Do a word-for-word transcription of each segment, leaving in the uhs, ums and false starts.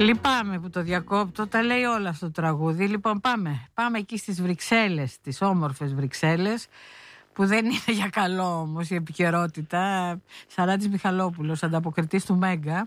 Λυπάμαι που το διακόπτω, τα λέει όλα αυτό το τραγούδι. Λοιπόν, πάμε, πάμε εκεί στις Βρυξέλλες, τις όμορφες Βρυξέλλες, που δεν είναι για καλό όμως η επικαιρότητα. Σαράντης Μιχαλόπουλος, ανταποκριτής του Μέγκα,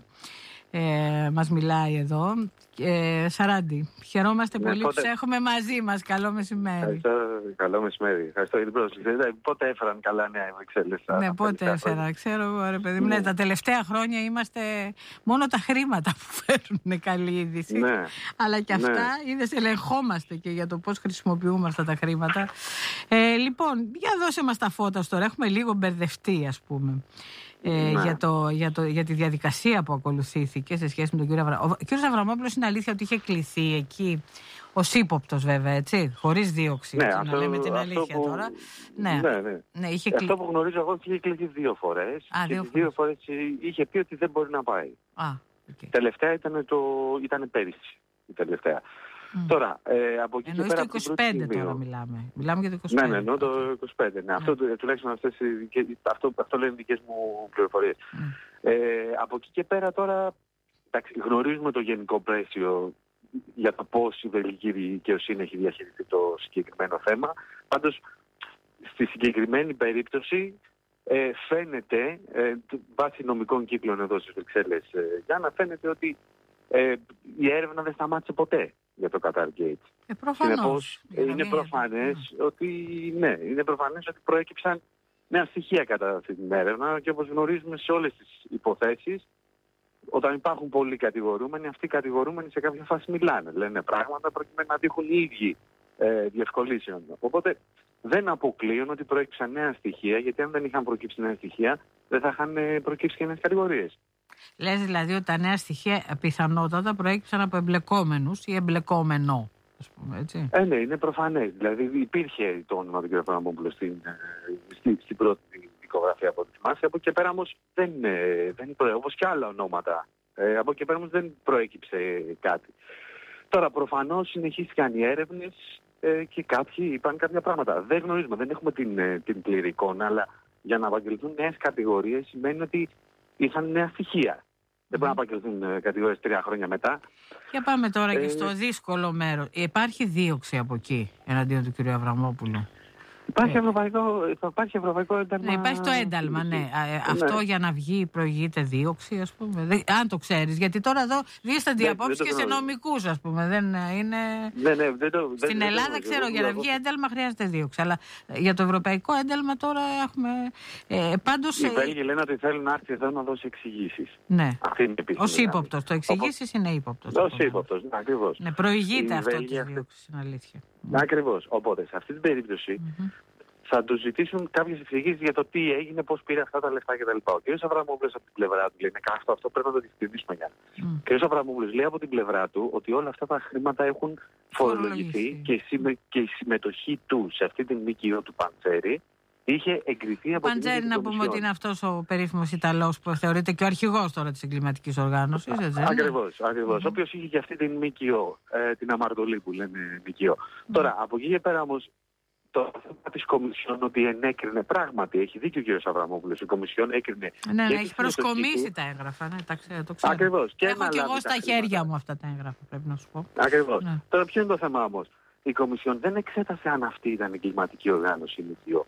ε, μας μιλάει εδώ. Ε, Σαράντη, χαιρόμαστε ναι, πολύ πότε... που σε έχουμε μαζί μας. Καλό μεσημέρι. Ευχαριστώ, καλό μεσημέρι. Ευχαριστώ για την πρόσκληση. Πότε έφεραν καλά νέα οι Βρυξέλλες? Ναι, πότε έφεραν, ξέρω εγώ ρε παιδί μου. Ναι. Ναι, τα τελευταία χρόνια είμαστε μόνο τα χρήματα που φέρνουν καλή είδηση. Ναι. Αλλά και αυτά, ναι. είδες, ελεγχόμαστε και για το πώς χρησιμοποιούμε αυτά τα χρήματα. Ε, λοιπόν, για δώσε μας τα φώτα τώρα. Έχουμε λίγο μπερδευτεί, ας πούμε. Ε, ναι. για, το, για, το, για τη διαδικασία που ακολουθήθηκε σε σχέση με τον κύριο Αβραμόπουλο. Ο κύριος Αβραμόπουλος είναι αλήθεια ότι είχε κληθεί εκεί ως ύποπτος, βέβαια, έτσι, χωρίς δίωξη. Ναι, έτσι, αυτό, να λέμε την αλήθεια που, τώρα. Ναι, ναι, ναι. ναι είχε αυτό κλει... που γνωρίζω εγώ είχε κληθεί δύο φορές. Α, και δύο τις δύο φορές είχε πει ότι δεν μπορεί να πάει. Α, okay. Τελευταία ήταν, το, ήταν πέρυσι. Η τελευταία. Mm. Τώρα, ε, από εκεί εννοείς και πέρα. το είκοσι πέντε τώρα σημείο, μιλάμε. Μιλάμε για το είκοσι πέντε. Ναι, ναι, εννοώ το είκοσι πέντε. Ναι. Ναι. Αυτό, τουλάχιστον αυτές, αυτό, αυτό λένε δικές μου πληροφορίες. Mm. Ε, από εκεί και πέρα τώρα, εντάξει, γνωρίζουμε το γενικό πλαίσιο για το πώς η βελγική δικαιοσύνη έχει διαχειριστεί το συγκεκριμένο θέμα. Πάντως, στη συγκεκριμένη περίπτωση ε, φαίνεται, ε, βάσει νομικών κύκλων εδώ στις Βρυξέλλες, ε, για να φαίνεται ότι ε, η έρευνα δεν σταμάτησε ποτέ για το Qatar Gate. Ε, προφανώς. Συνεπώς, ε, είναι προφανές mm. ότι, ναι, είναι προφανές ότι προέκυψαν νέα στοιχεία κατά αυτή την έρευνα και όπως γνωρίζουμε σε όλες τις υποθέσεις, όταν υπάρχουν πολλοί κατηγορούμενοι, αυτοί οι κατηγορούμενοι σε κάποια φάση μιλάνε, λένε πράγματα προκειμένου να τύχουν οι ίδιοι ε, διευκολύσεων. Οπότε δεν αποκλείουν ότι προέκυψαν νέα στοιχεία, γιατί αν δεν είχαν προκύψει νέα στοιχεία, δεν θα είχαν προκύψει και νέες κατηγορίες. Λες δηλαδή ότι τα νέα στοιχεία πιθανότατα προέκυψαν από εμπλεκόμενους ή εμπλεκόμενο, ας πούμε, έτσι. Ε, ναι, είναι προφανές. Δηλαδή υπήρχε το όνομα του κ. Αβραμόπουλου στην, στην, στην πρώτη δικογραφία από ό,τι θυμάσαι. Από εκεί πέρα όμως δεν, δεν προέκυψε, όπως και άλλα ονόματα. Ε, από εκεί πέρα όμως δεν προέκυψε κάτι. Τώρα προφανώς συνεχίστηκαν οι έρευνες ε, και κάποιοι είπαν κάποια πράγματα. Δεν γνωρίζουμε, δεν έχουμε την, την πλήρη εικόνα, αλλά για να απαγγελθούν νέες κατηγορίες σημαίνει ότι είχαν νέα στοιχεία. Mm. Δεν μπορούν να απαγγελθούν κατηγορίες τρία χρόνια μετά. Και πάμε τώρα ε, και στο δύσκολο μέρο. Υπάρχει δίωξη από εκεί εναντίον του κ. Αβραμόπουλου? Υπάρχει, ευρωπαϊκό, υπάρχει ευρωπαϊκό ένταλμα. Ναι, υπάρχει το ένταλμα, ναι. ναι. Αυτό για να βγει προηγείται δίωξη, ας πούμε. Δεν, αν το ξέρεις. Γιατί τώρα εδώ δίστανται οι απόψεις και σε νομικούς, ας πούμε. Δεν είναι... Ναι, ναι, δεν το, Στην δεν, Ελλάδα, δεν ξέρω, δεν για να βγει ένταλμα χρειάζεται δίωξη. Αλλά για το ευρωπαϊκό ένταλμα τώρα έχουμε... Ε, πάντως, οι Βέλγοι λένε ότι θέλουν να έρθει εδώ να δώσει εξηγήσεις. Ναι. Ως ύποπτος. Το εξηγήσεις είναι ύποπτος. Ως ύποπτος, ναι, ακριβώς. Ναι, προηγείται αυτό της δίωξης, είναι αλήθεια. Ακριβώς. Οπότε, σε αυτή την περίπτωση mm-hmm. θα του ζητήσουν κάποιες εξηγήσεις για το τι έγινε, πώς πήρε αυτά τα λεφτά κτλ. Ο κ. Αβραμόπουλος από την πλευρά του λέει: ναι, αυτό, αυτό πρέπει να το διευκρινίσουμε για. Mm. Ο κ. Αβραμόπουλος λέει από την πλευρά του ότι όλα αυτά τα χρήματα έχουν φορολογηθεί και, συμμε... και η συμμετοχή του σε αυτή την ΜΚΟ του Παντζέρη είχε εγκριθεί από την Παντζέρη, να πούμε ότι είναι αυτός ο περίφημος Ιταλός που θεωρείται και ο αρχηγός τώρα της εγκληματικής οργάνωσης. Ακριβώς, ακριβώς. Mm-hmm. Ο οποίος είχε και αυτή την ΜΚΟ, ε, την αμαρτωλή που λένε ΜΚΟ. Mm. Τώρα, από εκεί και πέρα όμως, το θέμα της Κομισιόν ότι ενέκρινε πράγματι, έχει δίκιο ο κ. Αβραμόπουλος, η Κομισιόν έκρινε. Ναι, ναι, έχει προσκομίσει τα έγγραφα, ναι, τα, το ξέρω. Ακριβώς. Και έχω και εγώ στα χέρια μου αυτά τα έγγραφα, πρέπει να σου πω. Ακριβώς. Ναι. Τώρα ποιο είναι το θέμα όμως? Η Κομισιόν δεν εξέτασε αν αυτή ήταν εγκληματική οργάνωση ή ΜΚΟ.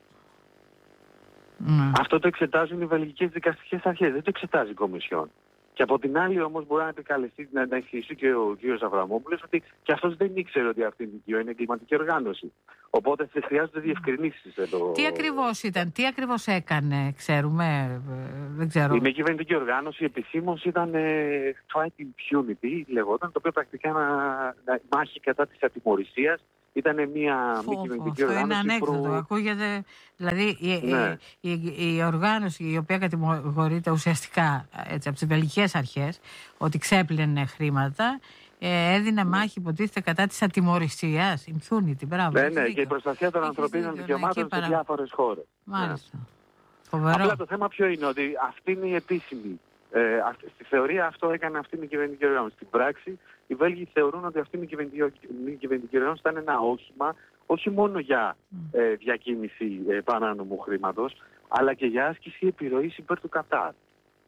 Mm. Αυτό το εξετάζουν οι βελγικές δικαστικές αρχές, δεν το εξετάζει η Κομισιόν. Και από την άλλη όμως μπορεί να επικαλεστεί, να ισχυριστεί και ο κ. Αβραμόπουλος ότι και αυτός δεν ήξερε ότι αυτή η ΜΚΟ είναι εγκληματική οργάνωση. Οπότε χρειάζονται διευκρινήσεις εδώ. Τι ακριβώς ήταν, τι ακριβώς έκανε, ξέρουμε, δεν ξέρω. Η μη κυβερνητική οργάνωση επισήμως ήταν ε, Fight Impunity, λεγόταν, το οποίο πρακτικά να μάχη κατά της ατιμωρησίας. Ήταν μια μη κυβερνητική οργάνωση. Αυτό είναι ανέκδοτο. Προ... Ακούγεται, δηλαδή η, ναι. η, η, η οργάνωση η οποία κατηγορείται ουσιαστικά έτσι, από τις βελγικές αρχές ότι ξέπλαινε χρήματα, ε, έδινε μάχη υποτίθεται κατά της ατιμωρησίας. Impunity, μπράβο. Ναι, ναι, και η προστασία των ανθρωπίνων δικαιωμάτων σε διάφορες χώρες. Μάλιστα. Ναι. Φοβερό. Απλά το θέμα ποιο είναι, ότι αυτή είναι η επίσημη. Ε, αυτή, στη θεωρία αυτό έκανε αυτή η κυβερνητική οργάνωση. Στην πράξη, οι Βέλγοι θεωρούν ότι αυτή η κυβερνητική οργάνωση ήταν ένα όχημα όχι μόνο για ε, διακίνηση ε, παράνομου χρήματος, αλλά και για άσκηση επιρροής υπέρ του Κατάρ.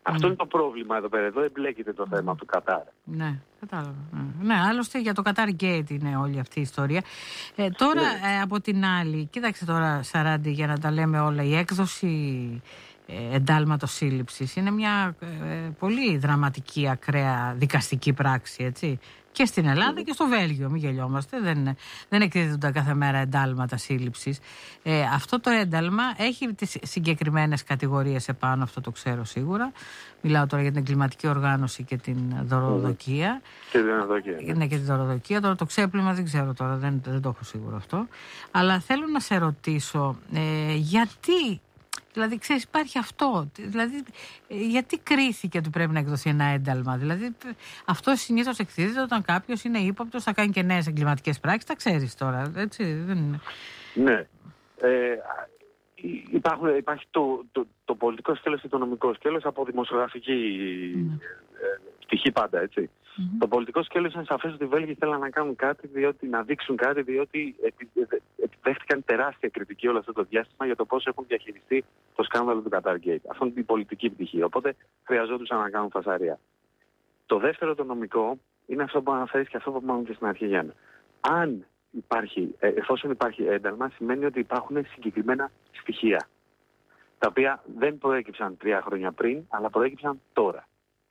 Αυτό είναι το πρόβλημα εδώ πέρα. Εδώ εμπλέκεται το θέμα του Κατάρ. Ναι, κατάλαβα. Ναι, άλλωστε για το Κατάρ Γκέιτ είναι όλη αυτή η ιστορία. Ε, τώρα ναι. ε, από την άλλη, κοίταξε τώρα Σαράντη, για να τα λέμε όλα, η έκδοση ε, εντάλματος σύλληψης είναι μια ε, πολύ δραματική, ακραία δικαστική πράξη, έτσι. Και στην Ελλάδα και στο Βέλγιο, μην γελιόμαστε, δεν, δεν εκδίδονται κάθε μέρα εντάλματα σύλληψης. Ε, αυτό το ένταλμα έχει τις συγκεκριμένες κατηγορίες επάνω, αυτό το ξέρω σίγουρα. Μιλάω τώρα για την εγκληματική οργάνωση και την δωροδοκία. Και την δωροδοκία. Ναι. ναι, και την δωροδοκία. Τώρα το ξέπλυμα δεν ξέρω τώρα, δεν, δεν το έχω σίγουρο αυτό. Αλλά θέλω να σε ρωτήσω, ε, γιατί... Δηλαδή, ξέρεις, υπάρχει αυτό. Δηλαδή, γιατί κρίθηκε ότι πρέπει να εκδοθεί ένα ένταλμα? Δηλαδή, αυτό συνήθως εκδίδεται όταν κάποιος είναι ύποπτος, θα κάνει και νέες εγκληματικές πράξεις. Τα ξέρεις τώρα, έτσι, δεν είναι? Ναι. Ε, υπάρχουν, υπάρχει το, το, το πολιτικό σκέλος και το νομικό σκέλος από δημοσιογραφική mm. ε, πτυχή πάντα, έτσι. Mm-hmm. Το πολιτικό σκέλος είναι σαφές ότι οι Βέλγοι θέλουν να κάνουν κάτι, διότι, να δείξουν κάτι, διότι επιδέχτηκαν τεράστια κριτική όλο αυτό το διάστημα για το πώς έχουν διαχειριστεί το σκάνδαλο του Qatar Gate. Αυτό είναι η πολιτική πτυχή. Οπότε χρειαζόντουσαν να κάνουν φασαρία. Το δεύτερο, το νομικό, είναι αυτό που αναφέρεις και αυτό που είπαμε και στην αρχή, Γιάννα. Αν υπάρχει, εφόσον υπάρχει ένταλμα, σημαίνει ότι υπάρχουν συγκεκριμένα στοιχεία, τα οποία δεν προέκυψαν τρία χρόνια πριν, αλλά προέκυψαν τώρα.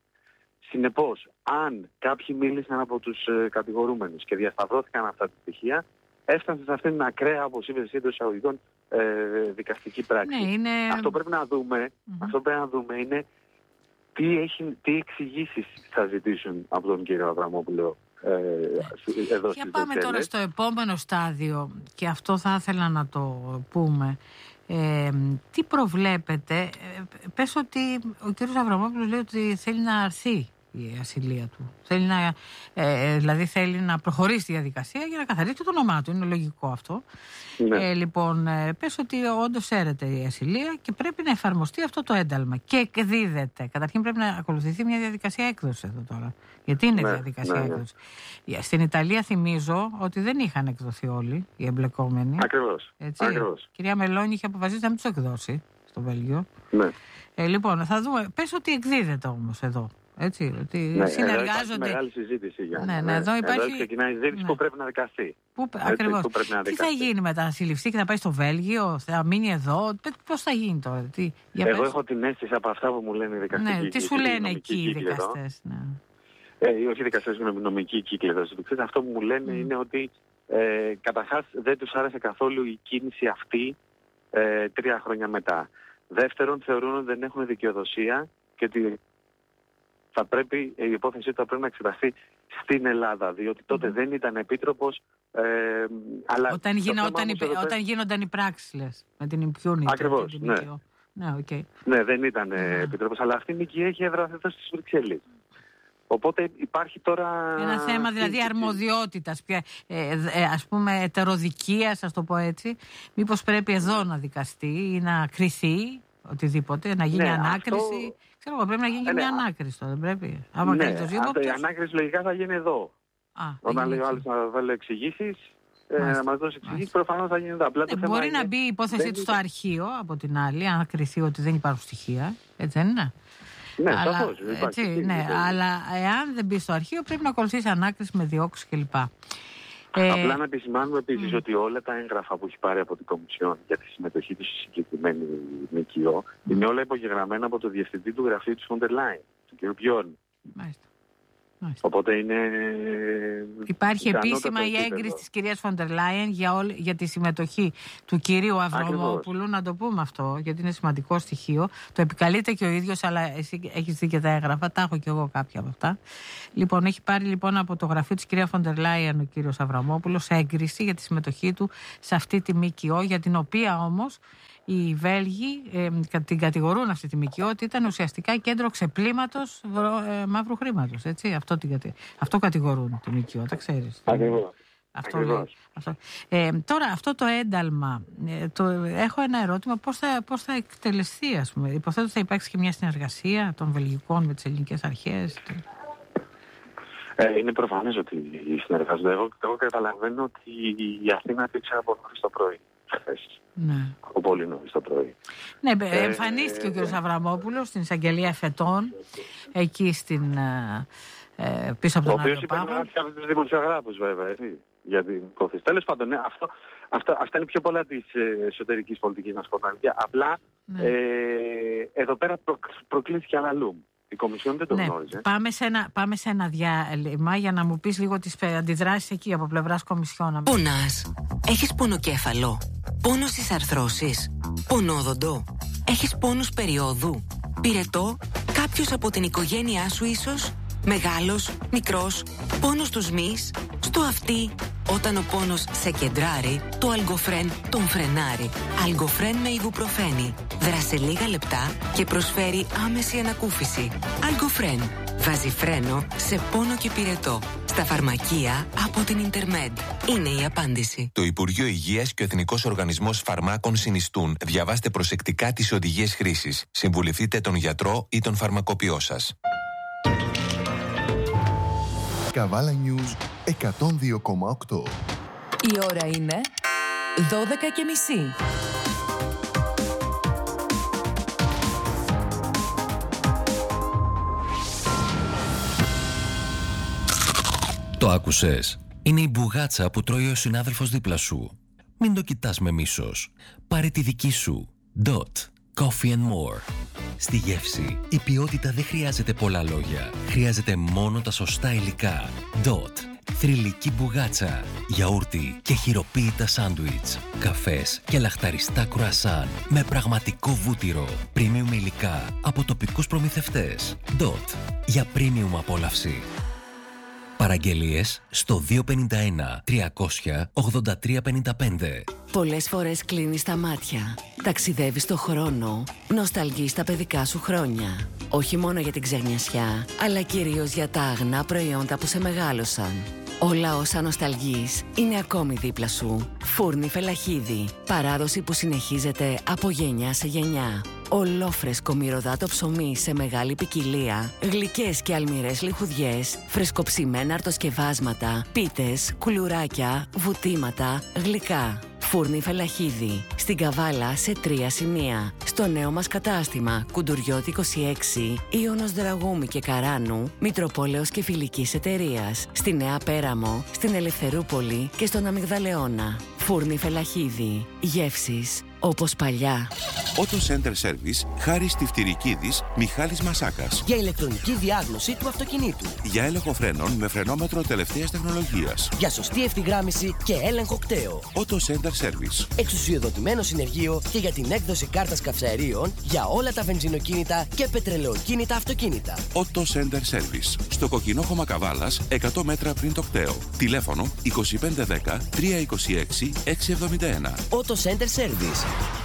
Συνεπώς, αν κάποιοι μίλησαν από τους ε, κατηγορούμενους και διασταυρώθηκαν αυτά τα στοιχεία, έφτασαν σε αυτήν την ακραία, όπως είπες εσύ, εντός εισαγωγικών, ε, δικαστική πράξη. Ναι, είναι... Αυτό πρέπει να δούμε, mm-hmm. αυτό πρέπει να δούμε είναι τι, έχει, τι εξηγήσεις θα ζητήσουν από τον κύριο Αβραμόπουλο ε, εδώ στις Και πάμε Βρυξέλλες. Τώρα στο επόμενο στάδιο, και αυτό θα ήθελα να το πούμε. Ε, τι προβλέπετε? Ε, πες ότι ο κύριος Αβραμόπουλος λέει ότι θέλει να αρθεί η ασυλία του. Θέλει να, ε, δηλαδή θέλει να προχωρήσει τη διαδικασία για να καθαρίσει το όνομά του. Είναι λογικό αυτό. Ναι. Ε, λοιπόν, ε, πες ότι όντως έρεται η ασυλία και πρέπει να εφαρμοστεί αυτό το ένταλμα. Και εκδίδεται. Καταρχήν πρέπει να ακολουθηθεί μια διαδικασία έκδοσης εδώ τώρα. Γιατί είναι ναι, διαδικασία ναι, ναι. έκδοση. Στην Ιταλία θυμίζω ότι δεν είχαν εκδοθεί όλοι οι εμπλεκόμενοι. Ακριβώς. Ακριβώς. Κυρία Μελώνη είχε αποφασίσει να μην τους εκδώσει στο Βέλγιο. Ναι. Ε, λοιπόν, θα δούμε. Πες ότι εκδίδεται όμως εδώ. Έτσι, ότι ναι, συνεργάζονται. Εδώ υπάρχει μεγάλη συζήτηση για ναι, ναι, εδώ, υπάρχει... εδώ ξεκινάει η συζήτηση ναι. που πρέπει να δικαστεί. Που... Ακριβώς. Που πρέπει να δικαστεί. Τι θα γίνει μετά, θα συλληφθεί και θα πάει στο Βέλγιο, θα μείνει εδώ, πώς θα γίνει τώρα? Τι... Εγώ έχω την αίσθηση από αυτά που μου λένε οι δικαστικοί. Ναι, τι σου λένε εκεί οι δικαστές? Ναι. Ε, όχι οι δικαστές, είναι νομικοί κύκλοι εδώ. Αυτό που μου λένε mm. είναι ότι ε, καταρχάς δεν τους άρεσε καθόλου η κίνηση αυτή ε, τρία χρόνια μετά. Δεύτερον, θεωρούν ότι δεν έχουν δικαιοδοσία και ότι θα πρέπει, η υπόθεση θα πρέπει να εξεταστεί στην Ελλάδα, διότι τότε mm. δεν ήταν επίτροπος. Ε, αλλά όταν, γίνα, όταν, υπε, εδώ... όταν γίνονταν οι πράξεις, λες, με την impunity. Ακριβώς, την ναι. Ναι, okay. ναι, δεν ήταν mm. επίτροπος, αλλά αυτή η νίκη έχει έδρα εδώ στις Βρυξέλλες. Οπότε υπάρχει τώρα... Ένα θέμα δηλαδή αρμοδιότητας, πια, ε, ε, ας πούμε ετεροδικίας, ας το πω έτσι. Μήπως πρέπει εδώ να δικαστεί ή να κριθεί οτιδήποτε, να γίνει ναι, ανάκριση. Αυτό... Ξέρω εγώ, πρέπει να γίνει και μια ανάκριση τώρα, δεν πρέπει? Άμα ναι, το ύποπτος... η ανάκριση λογικά θα γίνει εδώ. Α, όταν λέει ο άλλος να βάλει εξηγήσεις, ε, να μας δώσει εξηγήσεις, προφανώς θα γίνει εδώ. Απλά ε, το μπορεί είναι... να μπει η υπόθεσή του στο αρχείο, από την άλλη, αν κριθεί ότι δεν υπάρχουν στοιχεία, έτσι δεν είναι? Ναι, αλλά, σαφώς, έτσι, ναι, αλλά εάν δεν μπει στο αρχείο πρέπει να ακολουθήσει ανάκριση με διώξεις κλπ. Ε, Απλά να επισημάνουμε επίσης mm. ότι όλα τα έγγραφα που έχει πάρει από την Κομισιόν για τη συμμετοχή του στη συγκεκριμένη ΜΚΟ mm. είναι όλα υπογεγραμμένα από το διευθυντή του γραφείου του Φόντερ Λάιν, τον κ. Μπιόρν. Μάλιστα. Μάλιστα. Οπότε είναι... Υπάρχει επίσημα η έγκριση της κυρίας Φόντερ Λάιεν για, όλη, για τη συμμετοχή του κυρίου Αβραμόπουλου, να το πούμε αυτό, γιατί είναι σημαντικό στοιχείο. Το επικαλείται και ο ίδιος, αλλά εσύ έχεις δει και τα έγγραφα, τα έχω και εγώ κάποια από αυτά. Λοιπόν, έχει πάρει λοιπόν από το γραφείο της κυρία Φόντερ Λάιεν ο κύριος Αβραμόπουλος έγκριση για τη συμμετοχή του σε αυτή τη ΜΚΟ, για την οποία όμως οι Βέλγοι ε, την κατηγορούν αυτή τη ΜΚΟ ότι ήταν ουσιαστικά κέντρο ξεπλήματος ε, μαύρου χρήματος. Έτσι, αυτό, την, αυτό κατηγορούν τη ΜΚΟ, τα ξέρεις. Ακριβώς. Αυτό λέει. Αυτό. Ε, τώρα αυτό το ένταλμα, ε, το, έχω ένα ερώτημα, πώς θα, πώς θα εκτελεστεί, ας πούμε? Υποθέτω ότι θα υπάρξει και μια συνεργασία των βελγικών με τις ελληνικές αρχές. Ε, είναι προφανές ότι συνεργάζονται. Εγώ, εγώ καταλαβαίνω ότι η Αθήνα πήξε από νωρίς το πρωί. χθες. Ναι. Από πολύ νωρίς το πρωί. Ναι, ε, εμφανίστηκε ε, ο κ. Αβραμόπουλος στην εισαγγελία φετών, εκεί στην, ε, πίσω από τον Άγιο Πάγο. Ο οποίος είπε από τους δημοσιογράφους βέβαια, έτσι, για την υπόθεση. Τέλος πάντων, ναι, αυτό, αυτό, αυτά είναι πιο πολλά της εσωτερικής πολιτικής, να σου πω. Απλά, ναι. ε, εδώ πέρα προ, προκλήθηκε αναλούμ. Η Κομισιόν δεν το ναι. γνώριζε. Πάμε σε, ένα, πάμε σε ένα διάλειμμα για να μου πεις λίγο τις αντιδράσεις εκεί από πλευράς Κομισιόν. Πονάς. Έχεις πονοκέφαλο. Πόνο στις αρθρώσεις. Πονόδοντο. Έχεις πόνους περιόδου. Πυρετό. Κάποιος από την οικογένειά σου ίσως. Μεγάλος, μικρός. Πόνος στους μυς. Στο αυτί. Όταν ο πόνος σε κεντράρει, το Αλγκοφρέν τον φρενάρει. Αλγκοφρέν με ιβουπροφένη. Δράσε λίγα λεπτά και προσφέρει άμεση ανακούφιση. Αλγκοφρέν. Βάζει φρένο σε πόνο και πυρετό. Στα φαρμακεία από την Ιντερμέντ. Είναι η απάντηση. Το Υπουργείο Υγείας και ο Εθνικός Οργανισμός Φαρμάκων συνιστούν. Διαβάστε προσεκτικά τις οδηγίες χρήσης. Συμβουλευτείτε τον γιατρό ή τον φαρμακοποιό σας. Καβάλα News εκατόν δύο κόμμα οκτώ. Η ώρα είναι δώδεκα και μισή. Το άκουσες? Είναι η μπουγάτσα που τρώει ο συνάδελφος δίπλα σου. Μην το κοιτάς με μίσος. Πάρε τη δική σου. Dot. Coffee and more. Στη γεύση, η ποιότητα δεν χρειάζεται πολλά λόγια. Χρειάζεται μόνο τα σωστά υλικά. Dot. Θρυλική μπουγάτσα, γιαούρτι και χειροποίητα σάντουιτς, καφές και λαχταριστά κρουασάν με πραγματικό βούτυρο, premium υλικά από τοπικούς προμηθευτές. Dot. Για premium απόλαυση. Παραγγελίες στο δύο πέντε ένα τριακόσια ογδόντα τρία πενήντα πέντε. Πολλές φορές κλείνεις τα μάτια, ταξιδεύεις το χρόνο, νοσταλγείς τα παιδικά σου χρόνια. Όχι μόνο για την ξενιασιά, αλλά κυρίως για τα αγνά προϊόντα που σε μεγάλωσαν. Όλα όσα νοσταλγείς είναι ακόμη δίπλα σου. Φούρνη Φελαχίδη. Παράδοση που συνεχίζεται από γενιά σε γενιά. Ολόφρεσκο μυρωδάτο ψωμί σε μεγάλη ποικιλία. Γλυκές και αλμυρές λιχουδιές. Φρεσκοψημένα αρτοσκευάσματα. Πίτες, κουλουράκια, βουτήματα, γλυκά. Φούρνη Φελαχίδη. Στην Καβάλα σε τρία σημεία. Στο νέο μας κατάστημα Κουντουριώτη είκοσι έξι, Ιωνος Δραγούμη και Καράνου, Μητροπόλεως και Φιλικής Εταιρείας. Στη Νέα Πέραμο, στην Ελευθερούπολη και στον Αμυγδαλεώνα. Φούρνη Φελαχίδη. Γεύσεις όπως παλιά. Auto Center Service, Χάρης Τυφτυρικίδης, Μιχάλης Μασάκας. Για ηλεκτρονική διάγνωση του αυτοκινήτου. Για έλεγχο φρένων με φρενόμετρο τελευταίας τεχνολογίας. Για σωστή ευθυγράμμιση και έλεγχο κταίου. Auto Center Service. Εξουσιοδοτημένο συνεργείο και για την έκδοση κάρτας καυσαερίων για όλα τα βενζινοκίνητα και πετρελαιοκίνητα αυτοκίνητα. Auto Center Service. Στο Κοκκινόχωμα Καβάλας, εκατό μέτρα πριν το κταίο. Τηλέφωνο είκοσι πέντε δέκα τριακόσια είκοσι έξι εξακόσια εβδομήντα ένα. Auto Center Service.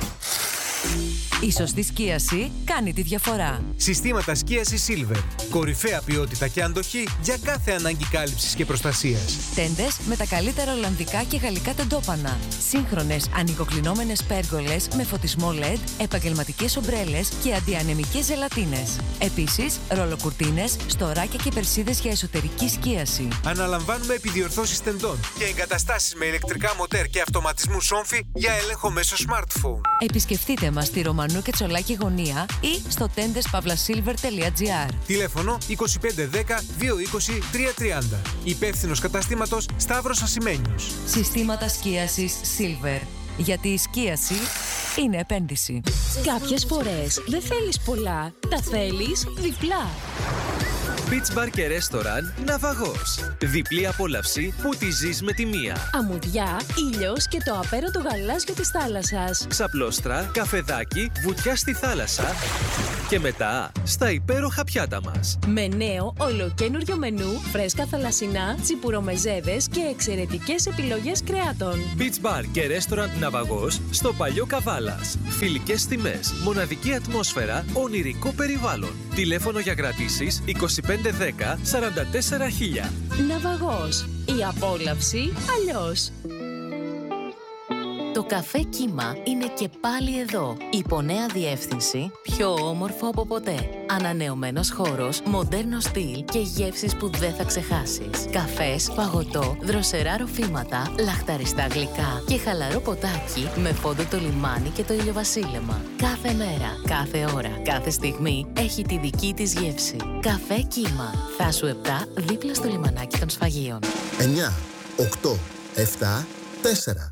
Η σωστή σκίαση κάνει τη διαφορά. Συστήματα σκίασης Silver. Κορυφαία ποιότητα και αντοχή για κάθε ανάγκη κάλυψης και προστασίας. Τέντες με τα καλύτερα ολλανδικά και γαλλικά τεντόπανα. Σύγχρονες ανοικοκλεινόμενες πέργολες με φωτισμό ελ ι ντι, επαγγελματικές ομπρέλες και αντιανεμικές ζελατίνες. Επίσης, ρολοκουρτίνες, στοράκια και περσίδες για εσωτερική σκίαση. Αναλαμβάνουμε επιδιορθώσεις τεντών και εγκαταστάσεις με ηλεκτρικά μοτέρ και αυτοματισμού σόμφι για έλεγχο μέσω smartphone. Επισκεφτείτε μας στη Ρωμανού και Τσολάκη γωνία ή στο τέντες παύλα σίλβερ τελεία τζι άρ. Τηλέφωνο είκοσι πέντε δέκα διακόσια είκοσι τριακόσια τριάντα. Υπεύθυνος καταστήματος Σταύρος Ασημένιος. Συστήματα σκίασης Silver. Γιατί η σκίαση είναι επένδυση. Κάποιες φορές δεν θέλεις πολλά, τα θέλεις διπλά. Beach Bar και Restaurant Ναυαγός. Διπλή απόλαυση που τη ζεις με τη μία. Αμμουδιά, ήλιος και το απέραντο γαλάζιο της θάλασσας. Ξαπλώστρα, καφεδάκι, βουτιά στη θάλασσα. Και μετά στα υπέροχα πιάτα μας. Με νέο ολοκένουργιο μενού, φρέσκα θαλασσινά, τσιπουρομεζέδες και εξαιρετικές επιλογές κρεάτων. Beach Bar και Restaurant Ναυαγός στο Παλιό Καβάλας. Φιλικές τιμές, μοναδική ατμόσφαιρα, ονειρικό περιβάλλον. Τηλέφωνο για κρατήσεις είκοσι πέντε δέκα σαράντα τέσσερα χίλια. Ναυαγός. Η απόλαυση αλλιώς. Το καφέ Κύμα είναι και πάλι εδώ. Υπό νέα διεύθυνση, πιο όμορφο από ποτέ. Ανανεωμένος χώρος, μοντέρνο στυλ και γεύσεις που δεν θα ξεχάσεις. Καφές, παγωτό, δροσερά ροφήματα, λαχταριστά γλυκά και χαλαρό ποτάκι με φόντο το λιμάνι και το ηλιοβασίλεμα. Κάθε μέρα, κάθε ώρα, κάθε στιγμή έχει τη δική της γεύση. Καφέ Κύμα. Θάσου επτά, δίπλα στο λιμανάκι των Σφαγείων. εννιά, οκτώ, επτά, τέσσερα.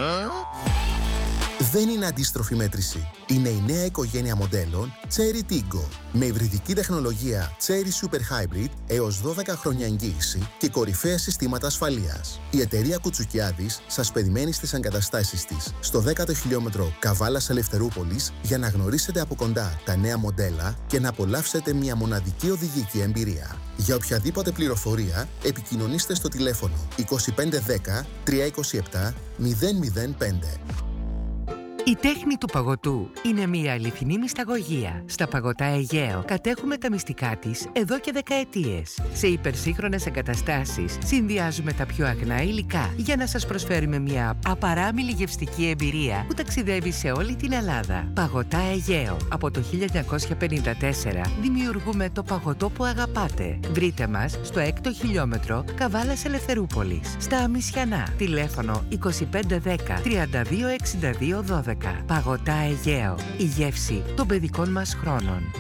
Δεν είναι αντίστροφη μέτρηση. Είναι η νέα οικογένεια μοντέλων Chery Tiggo. Με υβριδική τεχνολογία Chery Super Hybrid έως δώδεκα χρόνια εγγύηση και κορυφαία συστήματα ασφαλείας. Η εταιρεία Κουτσουκιάδης σας περιμένει στις εγκαταστάσεις της στο δέκατο χιλιόμετρο Καβάλας Ελευθερούπολης για να γνωρίσετε από κοντά τα νέα μοντέλα και να απολαύσετε μια μοναδική οδηγική εμπειρία. Για οποιαδήποτε πληροφορία επικοινωνήστε στο τηλέφωνο είκοσι πέντε δέκα τριακόσια είκοσι επτά μηδέν μηδέν πέντε. Η τέχνη του παγωτού είναι μια αληθινή μυσταγωγία. Στα Παγωτά Αιγαίο κατέχουμε τα μυστικά της εδώ και δεκαετίες. Σε υπερσύγχρονες εγκαταστάσεις συνδυάζουμε τα πιο αγνά υλικά για να σας προσφέρουμε μια απαράμιλη γευστική εμπειρία που ταξιδεύει σε όλη την Ελλάδα. Παγωτά Αιγαίο. Από το χίλια εννιακόσια πενήντα τέσσερα δημιουργούμε το παγωτό που αγαπάτε. Βρείτε μας στο έκτο χιλιόμετρο Καβάλας Ελευθερούπολης. Στα Αμισιανά. Τηλέφωνο είκοσι πέντε δέκα τριάντα δύο εξήντα δύο δώδεκα. Παγωτά Αιγαίο. Η γεύση των παιδικών μας χρόνων.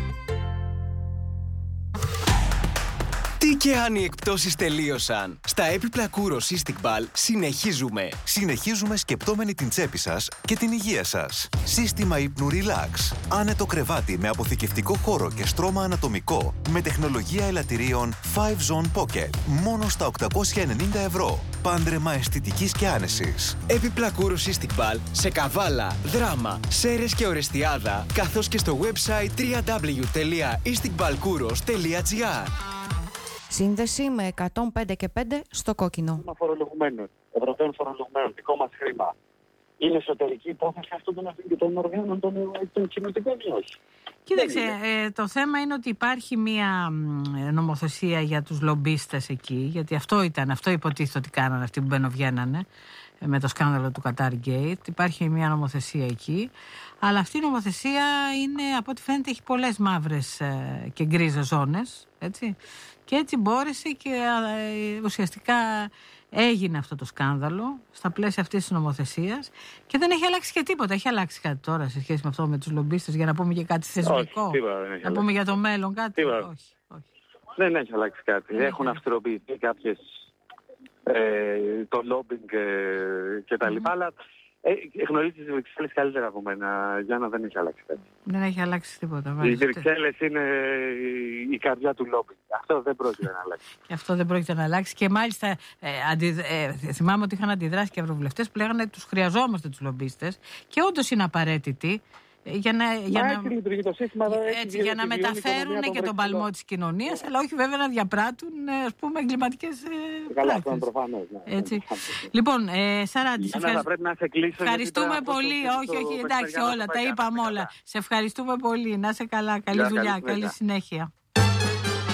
Τι και αν οι εκπτώσεις τελείωσαν. Στα έπιπλα Kouros Istiqbal συνεχίζουμε. Συνεχίζουμε σκεπτόμενοι την τσέπη σας και την υγεία σας. Σύστημα ύπνου Relax. Άνετο κρεβάτι με αποθηκευτικό χώρο και στρώμα ανατομικό με τεχνολογία ελαττηρίων φάιβ Zone Pocket. Μόνο στα οκτακόσια ενενήντα ευρώ. Πάντρεμα αισθητικής και άνεσης. Έπιπλα Kouros Istiqbal σε Καβάλα, Δράμα, Σέρες και Ορεστιάδα, καθώς και στο website double-u double-u double-u τελεία istiqbalkouros τελεία gr. Σύνδεση με εκατόν πέντε και πέντε στο κόκκινο. Φορολογουμένων, Ευρωπαίων φορολογουμένων, δικό μας χρήμα. Είναι εσωτερική υπόθεση αυτών των, των οργάνων των, των κοινωτικών ή όχι? Κοίταξε, ε, το θέμα είναι ότι υπάρχει μια νομοθεσία για τους λομπίστες εκεί, γιατί αυτό ήταν, αυτό υποτίθεται ότι κάνανε αυτοί που μπαινοβγαίνανε με το σκάνδαλο του Qatar Gate. Υπάρχει μια νομοθεσία εκεί, αλλά αυτή η νομοθεσία είναι, από ό,τι φαίνεται, έχει πολλές μαύρες ε, και γκρίζες ζώνες, έτσι. Και έτσι μπόρεσε και ε, ουσιαστικά έγινε αυτό το σκάνδαλο στα πλαίσια αυτής της νομοθεσίας και δεν έχει αλλάξει και τίποτα. Έχει αλλάξει κάτι τώρα σε σχέση με αυτό με τους λομπίστες, για να πούμε και κάτι θεσμικό? Όχι, τίποτα, δεν έχει να πούμε αλλάξει. για το μέλλον κάτι? Τίποτα. Όχι, όχι. Δεν έχει αλλάξει κάτι. Δεν Έχουν αυστηροποιηθεί κάποιες ε, το lobbying ε, και τα λοιπά, mm-hmm. αλλά ε, γνωρίζεις τις Βρυξέλλες καλύτερα από μένα, Γιάννα, δεν έχει αλλάξει κάτι. Δεν έχει αλλάξει τίποτα. Οι Βρυξέλλες είναι η καρδιά του lobbying. Αυτό δεν πρόκειται να αλλάξει. Και αυτό δεν πρόκειται να αλλάξει. Και μάλιστα ε, αντι, ε, θυμάμαι ότι είχαν αντιδράσει και ευρωβουλευτές που λέγανε τους χρειαζόμαστε τους λομπίστες και όντως είναι απαραίτητοι. Για να, για να, το σύστημα, έτσι, για να μεταφέρουν και τον παλμό της κοινωνίας, αλλά όχι βέβαια να διαπράττουν, ας πούμε, εγκληματικές πράξεις. Προφανώς. Ναι. Έτσι. Λοιπόν, ε, Σαράντη, σε ευχαριστ... ευχαριστούμε πολύ. Όχι, όχι, εντάξει, όλα, τα είπαμε όλα. Σε ευχαριστούμε πολύ. Να είσαι καλά, καλή δουλειά, καλή συνέχεια.